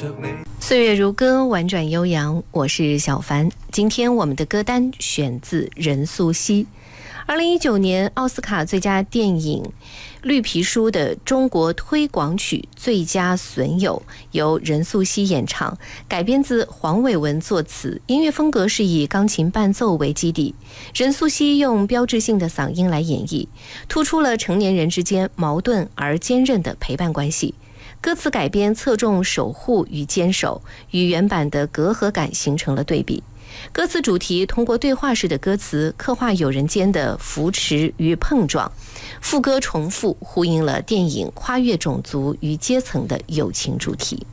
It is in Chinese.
岁月如歌，婉转悠扬，我是小凡。今天我们的歌单选自任素汐。2019年奥斯卡最佳电影《绿皮书》的中国推广曲《最佳损友》由任素汐演唱，改编自黄伟文作词，音乐风格是以钢琴伴奏为基底。任素汐用标志性的嗓音来演绎，突出了成年人之间矛盾而坚韧的陪伴关系。歌词改编侧重守护与坚守，与原版的隔阂感形成了对比。歌词主题通过对话式的歌词刻画友人间的扶持与碰撞，副歌重复呼应了电影跨越种族与阶层的友情主题。